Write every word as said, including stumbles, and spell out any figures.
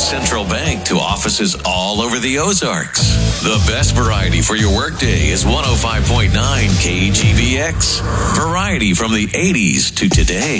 Central Bank to offices all over the Ozarks. The best variety for your workday is one oh five point nine K G B X. Variety from the eighties to today.